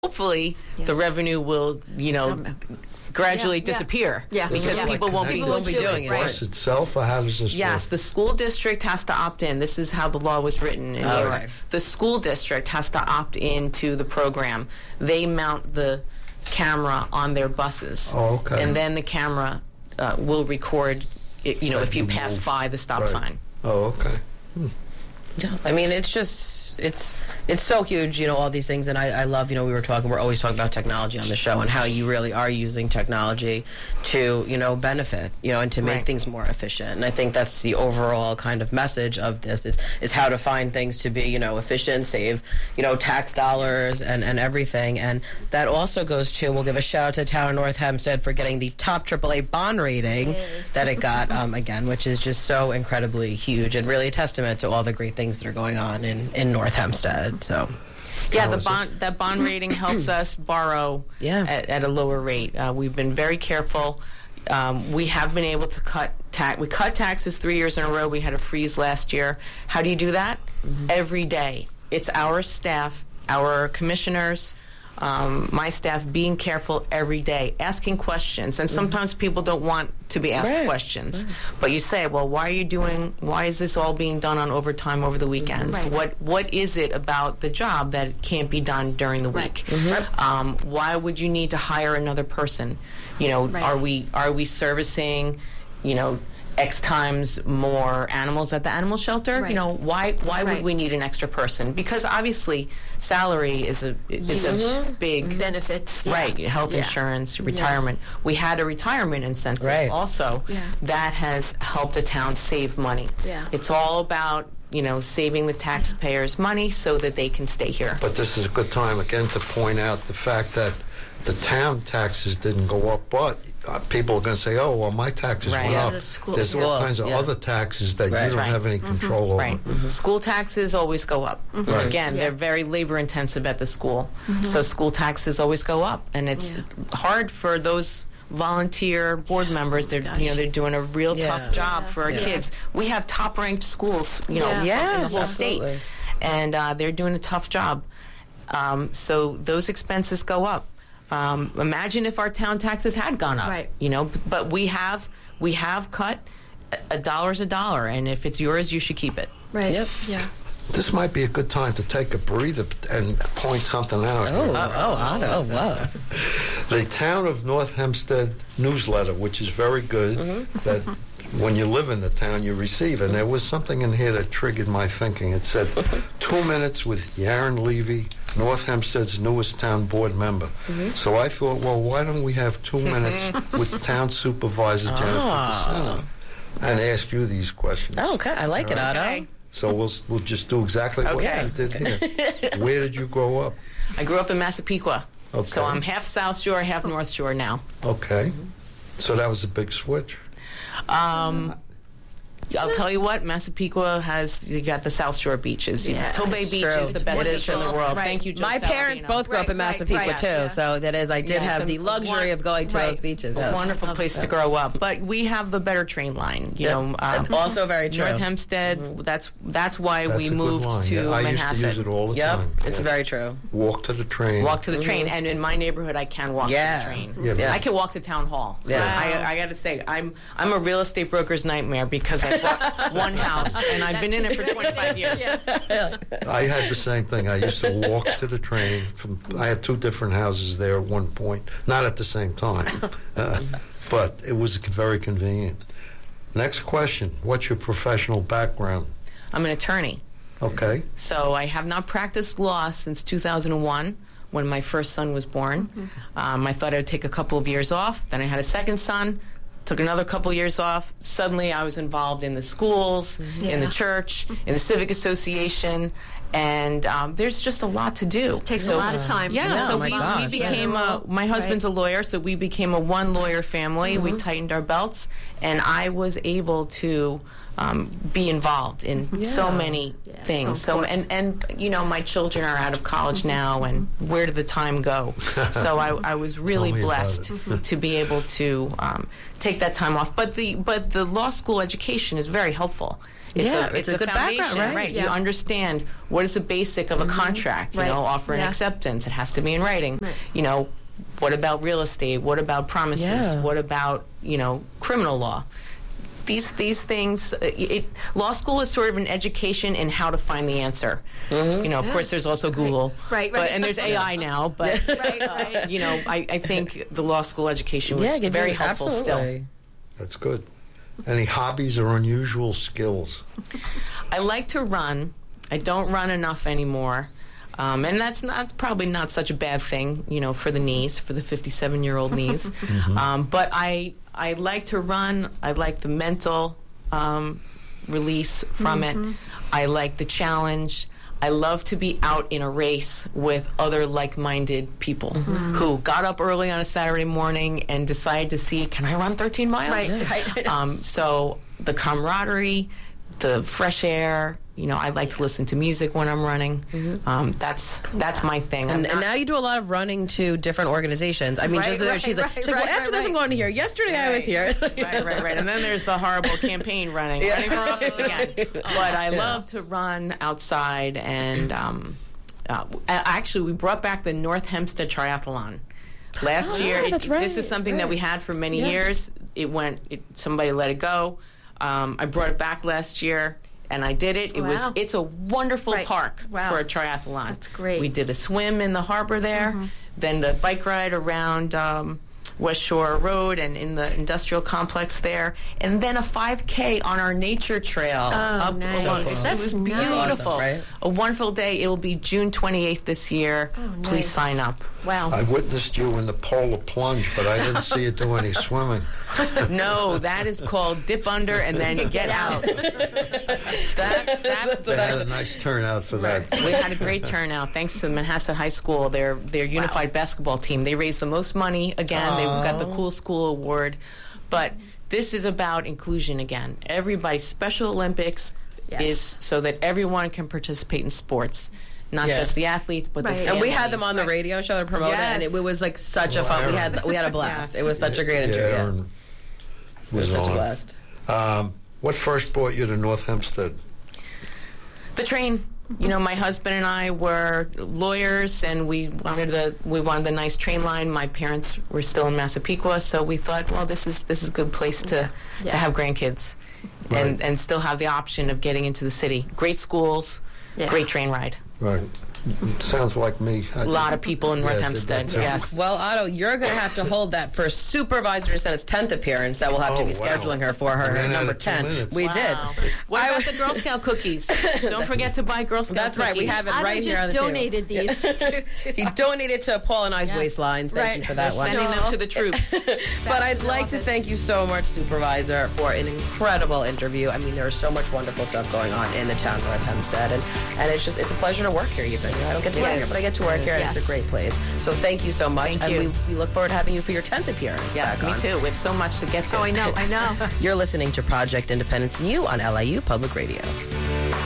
hopefully the revenue will, gradually disappear. Yeah. Because people won't be doing it. Force itself, or how does this Yes, work? the school district has to opt in. This is how the law was written in New York. Right. The school district has to opt into the program. They mount the camera on their buses. Oh, okay. And then the camera will record, if you pass move. by the stop Right. sign. Oh, okay. Yeah, I mean, it's just, it's so huge, all these things, and I love, we're always talking about technology on the show and how you really are using technology to, benefit, and to make Right. things more efficient. And I think that's the overall kind of message of this is how to find things to be, efficient, save, tax dollars and everything. And that also goes to, we'll give a shout out to Town of North Hempstead for getting the top AAA bond rating that it got, again, which is just so incredibly huge and really a testament to all the great things that are going on in North Hempstead. So, Yeah, that bond rating helps us borrow at a lower rate. We've been very careful. We have been able to cut we cut taxes 3 years in a row. We had a freeze last year. How do you do that? Every day. It's our staff, our commissioners, my staff being careful every day, asking questions. And sometimes people don't want to be asked questions. But you say, well, why is this all being done on overtime over the weekends? What is it about the job that it can't be done during the week? Why would you need to hire another person? Are we servicing, X times more animals at the animal shelter? Why would we need an extra person? Because obviously salary is a big benefits. Right, health insurance, retirement. We had a retirement incentive also that has helped the town save money. It's all about saving the taxpayers money so that they can stay here. But this is a good time again to point out the fact that the town taxes didn't go up, but people are going to say, oh, well, my taxes went up. There's all kinds of other taxes that you don't have any control over. School taxes always go up. Again, they're very labor intensive at the school. So school taxes always go up. And it's hard for those volunteer board members. They're doing a real tough job for our kids. We have top ranked schools, in the whole state. And they're doing a tough job. So those expenses go up. Imagine if our town taxes had gone up, but we have cut a dollar's a dollar, and if it's yours, you should keep it. Right. Yep. Yeah. This might be a good time to take a breather and point something out. The Town of North Hempstead newsletter, which is very good, that when you live in the town, you receive. And there was something in here that triggered my thinking. It said, 2 minutes with Yaron Levy, North Hempstead's newest town board member. So I thought, well, why don't we have 2 minutes with Town Supervisor Jennifer DeSena and ask you these questions? Oh, okay. I like it, Otto. Okay. So we'll just do exactly what you did here. Where did you grow up? I grew up in Massapequa. Okay. So I'm half South Shore, half North Shore now. Okay. So that was a big switch. I'll tell you what, Massapequa you got the South Shore beaches. Tobay Beach is the best beach in the world. Thank you, Joe My parents both grew up in Massapequa, too, so that is, I did have the luxury of going to those beaches. A wonderful place to grow up. But we have the better train line. Also very true. North Hempstead, that's why we a good moved line. to I Manhasset. used to use it all the time. It's very true. Walk to the train. Walk to the train, and in my neighborhood, I can walk to the train. Yeah. I can walk to Town Hall. I got to say, I'm a real estate broker's nightmare because I bought one house, and I've been in it for 25 years. I had the same thing. I used to walk to the train. I had 2 different houses there at one point, not at the same time, but it was very convenient. Next question. What's your professional background? I'm an attorney. Okay. So I have not practiced law since 2001 when my first son was born. I thought I would take a couple of years off. Then I had a second son. Took another couple years off. Suddenly I was involved in the schools, in the church, in the civic association, and there's just a lot to do. It takes a lot of time. So we became my husband's a lawyer, so we became a one-lawyer family. We tightened our belts, and I was able to be involved in so many things. So and my children are out of college now, and where did the time go? So I was really blessed to be able to take that time off. But the law school education is very helpful. It's a good foundation, background, right? You understand what is the basic of a contract. Offer and acceptance. It has to be in writing. Right. What about real estate? What about promises? Yeah. What about criminal law? These things. Law school is sort of an education in how to find the answer. Of course, there's also Google, right. And there's AI now. But I think the law school education was very helpful still. That's good. Any hobbies or unusual skills? I like to run. I don't run enough anymore. And that's probably not such a bad thing, for the knees, for the 57-year-old knees. But I like to run. I like the mental release from it. I like the challenge. I love to be out in a race with other like-minded people who got up early on a Saturday morning and decided to see, can I run 13 miles? Right. So the camaraderie, the fresh air. I like to listen to music when I'm running. That's my thing. And now you do a lot of running to different organizations. I mean, she's like, well, after this I'm going to here. Yesterday I was here. Right. And then there's the horrible campaign running for office again. But I love to run outside. And actually, we brought back the North Hempstead Triathlon. Last year, this is something that we had for many years. Somebody let it go. I brought it back last year. And I did it. It's a wonderful park for a triathlon. That's great. We did a swim in the harbor there, then the bike ride around West Shore Road and in the industrial complex there, and then a 5K on our nature trail up along. It was beautiful. Awesome, a wonderful day. It will be June 28th this year. Oh, nice. Please sign up. Wow. I witnessed you in the polar plunge, but I didn't see you do any swimming. No, that is called dip under and then you get out. They had a nice turnout for that. We had a great turnout thanks to Manhasset High School, their unified basketball team. They raised the most money again. They got the Cool School Award. But this is about inclusion again. Everybody, Special Olympics is so that everyone can participate in sports. Not just the athletes, but the families. And we had them on the radio show to promote it, and it was like such a fun. We had a blast. It was such a great interview. It was such a blast. What first brought you to North Hempstead? The train. My husband and I were lawyers, and we wanted the nice train line. My parents were still in Massapequa, so we thought, well, this is a good place to have grandkids, and still have the option of getting into the city. Great schools, great train ride. Right. Sounds like me. A lot of people in North Hempstead, yes. Well, Otto, you're going to have to hold that for Supervisor Senna's 10th appearance that we'll have to be scheduling her for her number 10. We did. What about the Girl Scout cookies? Don't forget to buy Girl Scout cookies. That's right. We have it right here on the table. Otto just donated these. He donated to Paul and I's waistlines. Thank you for that one. Sending them to the troops. But I'd like to thank you so much, Supervisor, for an incredible interview. I mean, there's so much wonderful stuff going on in the town of North Hempstead, and it's a pleasure to work here even. I don't get to work here, but I get to work here, and it's a great place. So thank you so much. Thank you. We look forward to having you for your 10th appearance. Yes, me too. We have so much to get to. Oh, I know. You're listening to Project Independence New on LIU Public Radio.